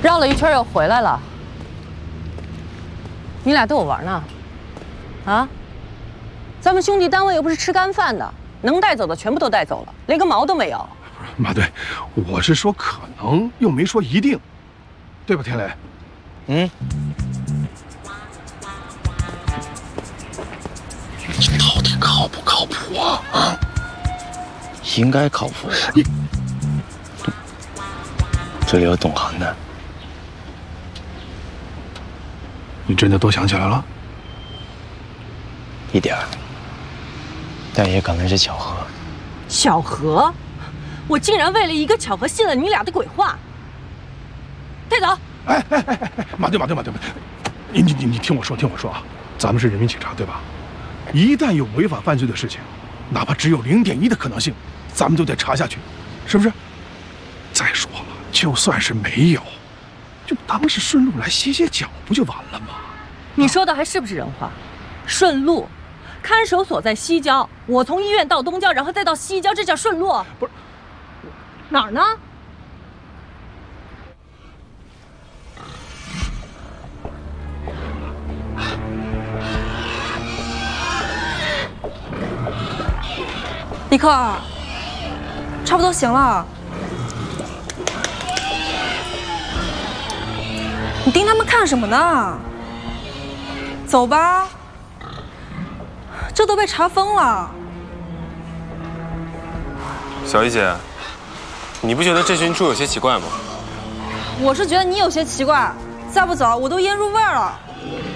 绕了一圈又回来了。你俩逗我玩呢？啊？咱们兄弟单位又不是吃干饭的，能带走的全部都带走了，连个毛都没有。 马队，我是说可能，又没说一定，对吧，天雷？ 嗯。 你到底靠不靠谱啊？啊？ 应该靠谱。你这里有懂行的。 你真的都想起来了？ 一点儿，但也可能是巧合。 巧合？我竟然为了一个巧合信了你俩的鬼话。带走！ 哎，马队，你听我说啊，咱们是人民警察对吧？一旦有违法犯罪的事情，哪怕只有0.1的可能性，咱们都得查下去，是不是？再说了，就算是没有，就当是顺路来歇歇脚，不就完了吗？ 你说的还是不是人话？顺路，看守所在西郊，我从医院到东郊，然后再到西郊，这叫顺路？ 不是， 哪儿呢？ 李克，差不多行了。你盯他们看什么呢？走吧，这都被查封了。 小姨姐，你不觉得这群猪有些奇怪吗？ 我是觉得你有些奇怪，再不走我都腌入味儿了。